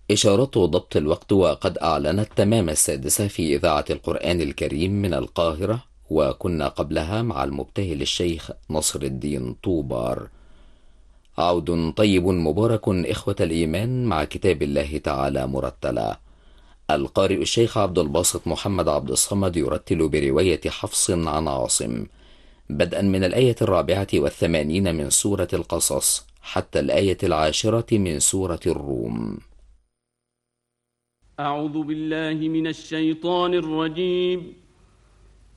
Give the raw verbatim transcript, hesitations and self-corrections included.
إشارة ضبط الوقت، وقد أعلنت تمام السادسة في إذاعة القرآن الكريم من القاهرة، وكنا قبلها مع المبتهل الشيخ نصر الدين طوبار. عود طيب مبارك إخوة الإيمان مع كتاب الله تعالى مرتلا. القارئ الشيخ عبد الباسط محمد عبد الصمد يرتل برواية حفص عن عاصم، بدءا من الآية الرابعة والثمانين من سورة القصص حتى الآية العاشرة من سورة الروم. أعوذ بالله من الشيطان الرجيم.